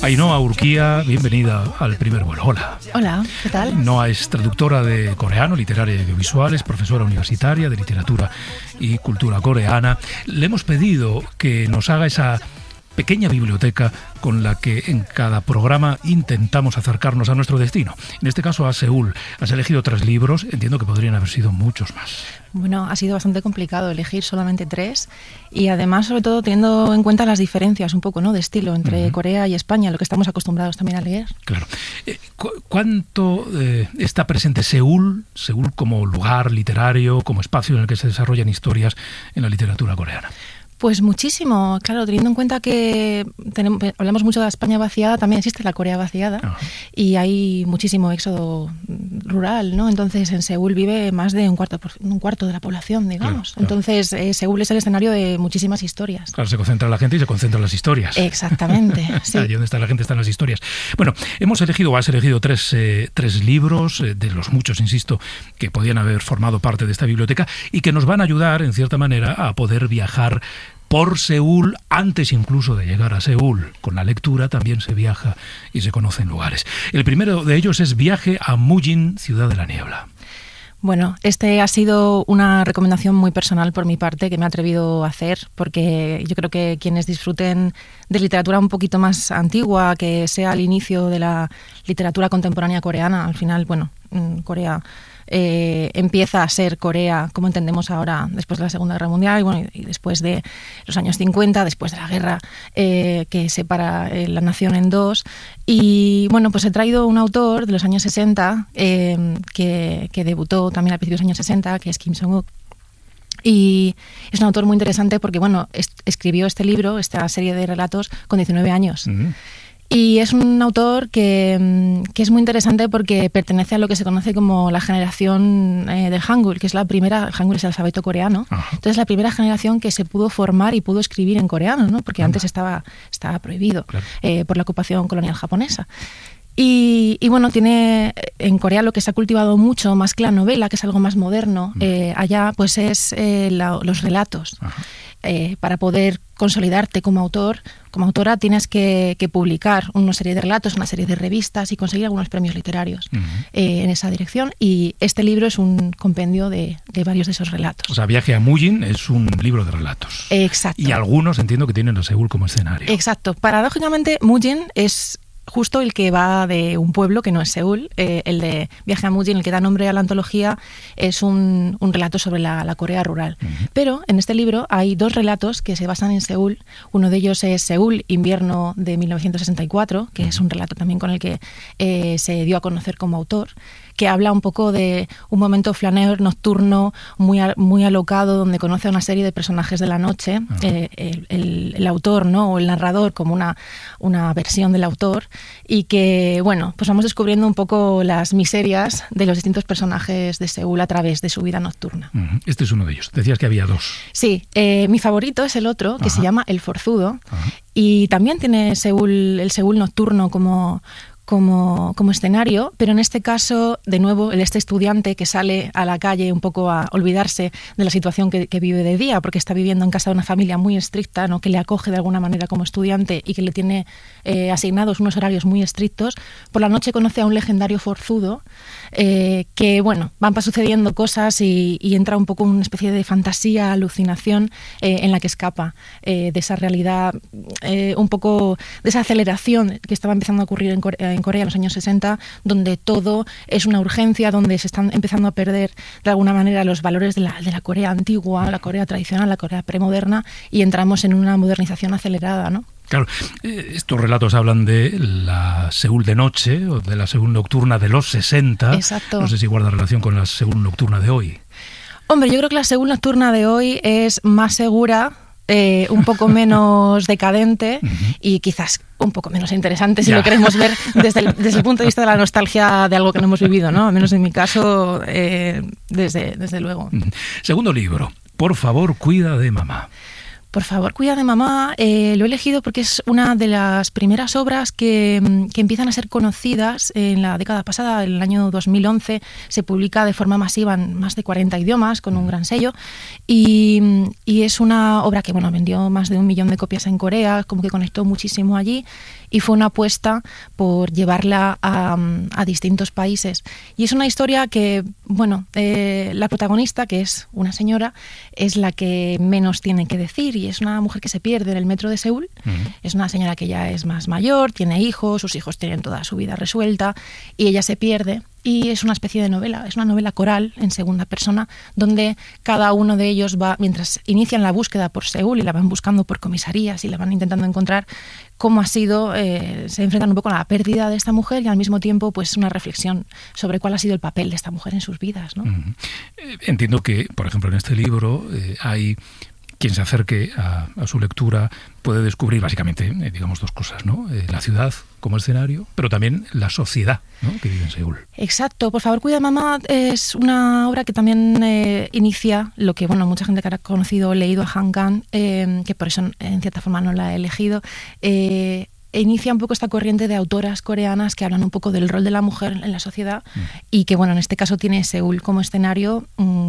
Ainhoa Urquía, bienvenida al primer vuelo. Hola. Hola, ¿qué tal? Ainhoa es traductora de coreano, literaria y audiovisuales, profesora universitaria de literatura y cultura coreana. Le hemos pedido que nos haga esa pequeña biblioteca con la que en cada programa intentamos acercarnos a nuestro destino. En este caso a Seúl. Has elegido 3 libros, entiendo que podrían haber sido muchos más. Bueno, ha sido bastante complicado elegir solamente 3 y además, sobre todo, teniendo en cuenta las diferencias un poco, ¿no?, de estilo entre Corea y España, lo que estamos acostumbrados también a leer. Claro. ¿Cuánto está presente Seúl como lugar literario, como espacio en el que se desarrollan historias en la literatura coreana? Pues muchísimo, claro, teniendo en cuenta que hablamos mucho de la España vaciada, también existe la Corea vaciada y hay muchísimo éxodo rural, ¿no? Entonces en Seúl vive más de un cuarto de la población, digamos. Claro. Entonces Seúl es el escenario de muchísimas historias. Claro, se concentra la gente y se concentran las historias. Exactamente, sí. Allí donde está la gente están las historias. Bueno, has elegido 3 libros, de los muchos, insisto, que podían haber formado parte de esta biblioteca y que nos van a ayudar, en cierta manera, a poder viajar por Seúl, antes incluso de llegar a Seúl. Con la lectura también se viaja y se conocen lugares. El primero de ellos es Viaje a Mujin, Ciudad de la Niebla. Bueno, este ha sido una recomendación muy personal por mi parte que me he atrevido a hacer, porque yo creo que quienes disfruten de literatura un poquito más antigua, que sea el inicio de la literatura contemporánea coreana, al final, bueno, Corea empieza a ser Corea como entendemos ahora después de la Segunda Guerra Mundial y después de los años 50, después de la guerra que separa la nación en dos. Y bueno, pues he traído un autor de los años 60 que debutó también a principios de los años 60, que es Kim Song-wook. Y es un autor muy interesante porque, bueno, escribió este libro, esta serie de relatos, con 19 años. Y es un autor que es muy interesante porque pertenece a lo que se conoce como la generación del Hangul, que es la primera. El Hangul es el alfabeto coreano. Entonces, la primera generación que se pudo formar y pudo escribir en coreano, ¿no? Porque antes estaba prohibido, claro, por la ocupación colonial japonesa. Y bueno, tiene en Corea lo que se ha cultivado mucho, más que la novela, que es algo más moderno, allá pues es los relatos. Para poder consolidarte como autor, como autora, tienes que publicar una serie de relatos, una serie de revistas y conseguir algunos premios literarios en esa dirección. Y este libro es un compendio de varios de esos relatos. O sea, Viaje a Mujin es un libro de relatos. Exacto. Y algunos entiendo que tienen a Seúl como escenario. Exacto. Paradójicamente, Mujin es justo el que va de un pueblo que no es Seúl. El de Viaje a Mujin, el que da nombre a la antología, es un relato sobre la Corea rural. Pero en este libro hay 2 relatos que se basan en Seúl. Uno de ellos es Seúl, invierno de 1964, que es un relato también con el que se dio a conocer como autor, que habla un poco de un momento flaneur nocturno muy alocado, donde conoce a una serie de personajes de la noche, el autor, ¿no?, o el narrador como una versión del autor, y que, bueno, pues vamos descubriendo un poco las miserias de los distintos personajes de Seúl a través de su vida nocturna. Este es uno de ellos. Decías que había 2. Sí, mi favorito es el otro, que se llama El Forzudo, y también tiene el Seúl nocturno como escenario, pero en este caso, de nuevo, este estudiante que sale a la calle un poco a olvidarse de la situación que vive de día, porque está viviendo en casa de una familia muy estricta, ¿no?, que le acoge de alguna manera como estudiante y que le tiene asignados unos horarios muy estrictos. Por la noche conoce a un legendario forzudo que, bueno, van sucediendo cosas y entra un poco en una especie de fantasía, alucinación en la que escapa de esa realidad, un poco de esa aceleración que estaba empezando a ocurrir en Corea en los años 60, donde todo es una urgencia, donde se están empezando a perder de alguna manera los valores de la Corea antigua, la Corea tradicional, la Corea premoderna, y entramos en una modernización acelerada, ¿no? Claro, estos relatos hablan de la Seúl de noche o de la Seúl nocturna de los 60. Exacto. No sé si guarda relación con la Seúl nocturna de hoy. Hombre, yo creo que la Seúl nocturna de hoy es más segura, un poco menos decadente y quizás un poco menos interesante si lo queremos ver desde el punto de vista de la nostalgia de algo que no hemos vivido, ¿no? Al menos en mi caso, desde luego. Segundo libro, Por favor, cuida de mamá. Por favor, cuida de mamá. Lo he elegido porque es una de las primeras obras que empiezan a ser conocidas en la década pasada. En el año 2011 se publica de forma masiva en más de 40 idiomas con un gran sello y es una obra que vendió más de 1 millón de copias en Corea, como que conectó muchísimo allí y fue una apuesta por llevarla a distintos países. Y es una historia que, la protagonista, que es una señora, es la que menos tiene que decir y es una mujer que se pierde en el metro de Seúl. Es una señora que ya es más mayor, tiene hijos, sus hijos tienen toda su vida resuelta y ella se pierde. Y es una especie de novela, es una novela coral en segunda persona, donde cada uno de ellos va, mientras inician la búsqueda por Seúl y la van buscando por comisarías y la van intentando encontrar, cómo ha sido, se enfrentan un poco a la pérdida de esta mujer y al mismo tiempo pues una reflexión sobre cuál ha sido el papel de esta mujer en sus vidas, ¿no? Entiendo que, por ejemplo, en este libro hay quien se acerque a su lectura puede descubrir básicamente, digamos, dos cosas, ¿no? La ciudad como escenario, pero también la sociedad, ¿no?, que vive en Seúl. Exacto. Por favor, cuida mamá es una obra que también inicia lo que, mucha gente que ha conocido o leído a Han Kang, que por eso en cierta forma no la he elegido, inicia un poco esta corriente de autoras coreanas que hablan un poco del rol de la mujer en la sociedad y que, en este caso tiene Seúl como escenario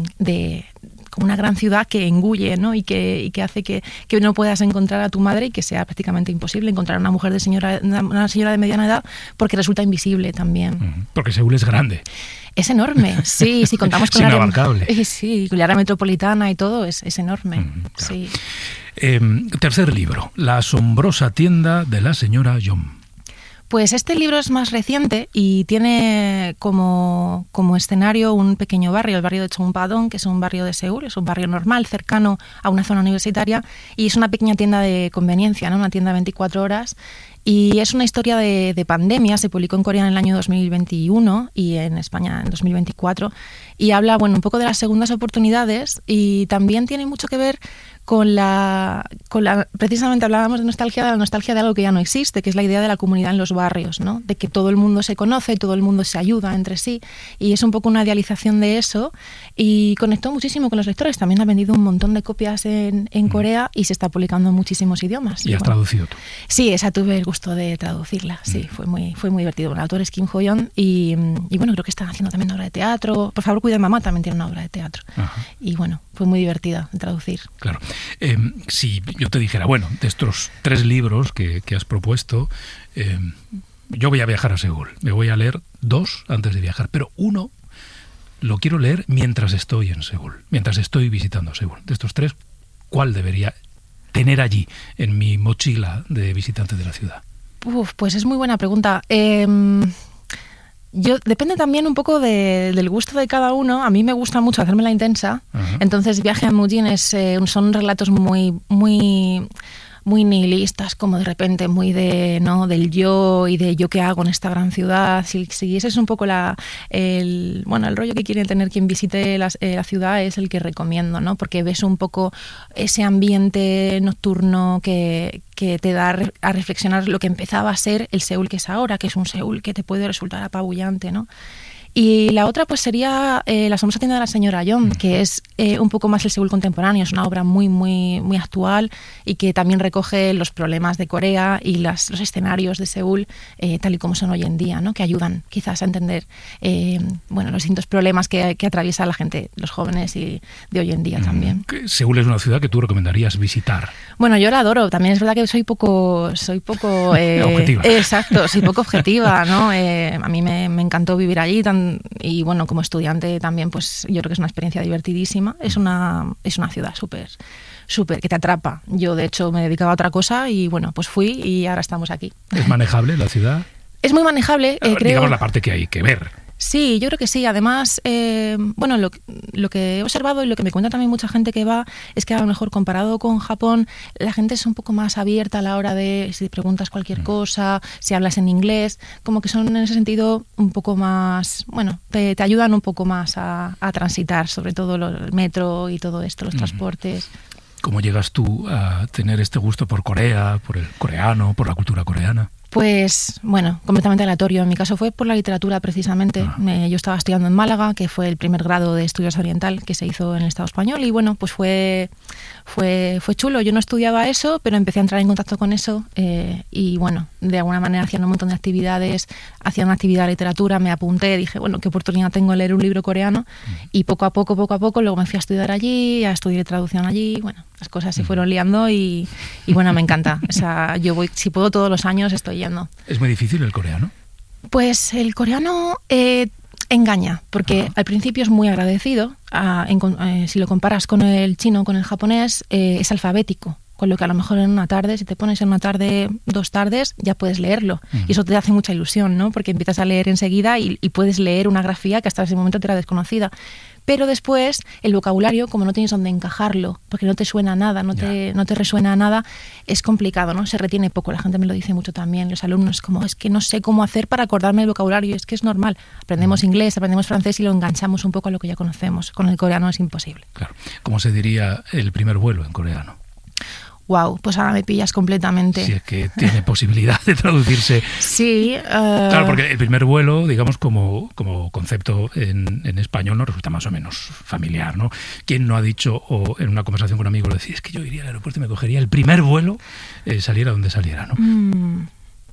como una gran ciudad que engulle, ¿no? y que hace que no puedas encontrar a tu madre y que sea prácticamente imposible encontrar a una mujer una señora de mediana edad porque resulta invisible también. Porque Seúl es grande. Es enorme, sí, contamos con inabarcable. Sí, la área metropolitana y todo es enorme. Claro. Sí. Tercer libro, La asombrosa tienda de la señora Yom. Pues este libro es más reciente y tiene como escenario un pequeño barrio, el barrio de Chongpadong, que es un barrio de Seúl, es un barrio normal, cercano a una zona universitaria, y es una pequeña tienda de conveniencia, ¿no? Una tienda 24 horas. Y es una historia de pandemia, se publicó en Corea en el año 2021 y en España en 2024, y habla un poco de las segundas oportunidades y también tiene mucho que ver con la precisamente hablábamos de la nostalgia de algo que ya no existe, que es la idea de la comunidad en los barrios, ¿no? De que todo el mundo se conoce, todo el mundo se ayuda entre sí, y es un poco una idealización de eso, y conectó muchísimo con los lectores. También ha vendido un montón de copias en Corea y se está publicando en muchísimos idiomas. ¿Y has traducido tú? Sí, esa tuve el gusto de traducirla, sí, fue muy divertido. El autor es Kim Ho-yeon y creo que están haciendo también obra de teatro. Por favor, cuida de mamá, también tiene una obra de teatro. Ajá. Y fue muy divertida de traducir. Claro. Si yo te dijera, de estos 3 libros que has propuesto, yo voy a viajar a Seúl, me voy a leer 2 antes de viajar, pero uno lo quiero leer mientras estoy en Seúl, mientras estoy visitando Seúl. De estos 3, ¿cuál debería tener allí en mi mochila de visitante de la ciudad? Pues es muy buena pregunta. Depende también un poco del gusto de cada uno. A mí me gusta mucho hacerme la intensa. Uh-huh. Entonces, Viaje a Mujin son relatos muy nihilistas, como de repente muy del yo y de yo qué hago en esta gran ciudad. Si ese es un poco el rollo que quiere tener quien visite la ciudad, es el que recomiendo, ¿no? Porque ves un poco ese ambiente nocturno que te da a reflexionar lo que empezaba a ser el Seúl que es ahora, que es un Seúl que te puede resultar apabullante, ¿no? Y la otra pues sería La asombrosa tienda de la señora Yom, que es un poco más el Seúl contemporáneo. Es una obra muy, muy, muy actual y que también recoge los problemas de Corea y los escenarios de Seúl tal y como son hoy en día, ¿no? Que ayudan quizás a entender los distintos problemas que atraviesa la gente, los jóvenes y de hoy en día también. Seúl es una ciudad que tú recomendarías visitar. Yo la adoro. También es verdad que soy poco objetiva. Exacto, soy poco objetiva, ¿no? A mí me encantó vivir allí y como estudiante también, pues yo creo que es una experiencia divertidísima. Es una ciudad súper que te atrapa. Yo de hecho me dedicaba a otra cosa y pues fui y ahora estamos aquí. ¿Es manejable la ciudad? Es muy manejable, creo. Digamos la parte que hay que ver. Sí, yo creo que sí. Además, lo que he observado y lo que me cuenta también mucha gente que va es que a lo mejor comparado con Japón, la gente es un poco más abierta a la hora de si preguntas cualquier cosa, si hablas en inglés, como que son en ese sentido un poco más, te ayudan un poco más a transitar, sobre todo el metro y todo esto, los transportes. ¿Cómo llegas tú a tener este gusto por Corea, por el coreano, por la cultura coreana? Pues bueno, completamente aleatorio. En mi caso fue por la literatura precisamente. Yo estaba estudiando en Málaga, que fue el primer grado de estudios oriental que se hizo en el Estado español, y bueno, pues fue chulo. Yo no estudiaba eso, pero empecé a entrar en contacto con eso y bueno, de alguna manera hacían un montón de actividades, hacían una actividad de literatura, me apunté, dije, bueno, qué oportunidad tengo de leer un libro coreano, y poco a poco, luego me fui a estudiar allí, a estudiar traducción allí, bueno, las cosas se fueron liando y bueno, me encanta. O sea, yo voy, si puedo, todos los años estoy yendo. ¿Es muy difícil el coreano? Pues el coreano engaña, porque al principio es muy agradecido. Si lo comparas con el chino, con el japonés, es alfabético. Con lo que a lo mejor en una tarde, si te pones en una tarde, 2 tardes, ya puedes leerlo. Y eso te hace mucha ilusión, ¿no? Porque empiezas a leer enseguida y puedes leer una grafía que hasta ese momento te era desconocida. Pero después, el vocabulario, como no tienes dónde encajarlo, porque no te suena a nada, no te resuena a nada, es complicado, ¿no? Se retiene poco. La gente me lo dice mucho también. Los alumnos, como, es que no sé cómo hacer para acordarme el vocabulario. Es que es normal. Aprendemos inglés, aprendemos francés y lo enganchamos un poco a lo que ya conocemos. Con el coreano es imposible. Claro. ¿Cómo se diría el primer vuelo en coreano? Wow, pues ahora me pillas completamente. Si es que tiene posibilidad de traducirse. Sí. Claro, porque el primer vuelo, digamos, como concepto en español, nos resulta más o menos familiar, ¿no? ¿Quién no ha dicho, o en una conversación con amigos, decía, es que yo iría al aeropuerto y me cogería el primer vuelo, saliera donde saliera, ¿no?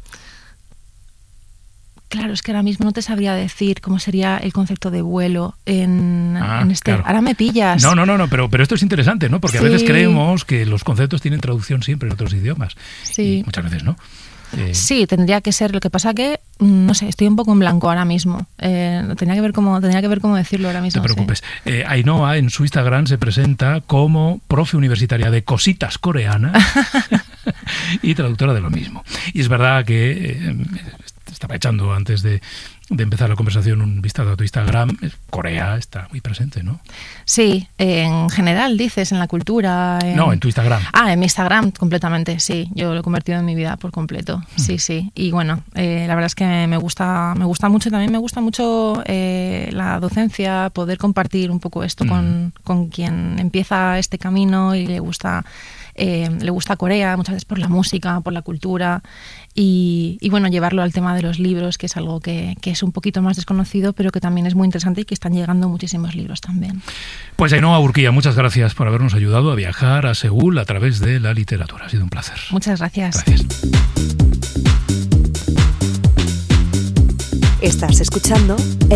Claro, es que ahora mismo no te sabría decir cómo sería el concepto de vuelo en este... Claro. Ahora me pillas. No, pero esto es interesante, ¿no? Porque a veces creemos que los conceptos tienen traducción siempre en otros idiomas. Sí. Y muchas veces no. Sí, tendría que ser. Lo que pasa que, no sé, estoy un poco en blanco ahora mismo. Tendría que ver cómo decirlo ahora mismo. No te preocupes. Sí. Ainhoa en su Instagram se presenta como profe universitaria de cositas coreanas y traductora de lo mismo. Y es verdad que... estaba echando antes de empezar la conversación un vistazo a tu Instagram. Corea está muy presente, ¿no? Sí, en general, dices, en la cultura. No, en tu Instagram. En mi Instagram, completamente, sí. Yo lo he convertido en mi vida por completo. Sí. Y bueno, la verdad es que me gusta mucho. También me gusta mucho la docencia, poder compartir un poco esto con quien empieza este camino y le gusta Corea, muchas veces por la música, por la cultura y bueno, llevarlo al tema de los libros, que es algo que es un poquito más desconocido, pero que también es muy interesante y que están llegando muchísimos libros también. Pues Ainhoa Urquía, muchas gracias por habernos ayudado a viajar a Seúl a través de la literatura. Ha sido un placer. Muchas gracias. Estás escuchando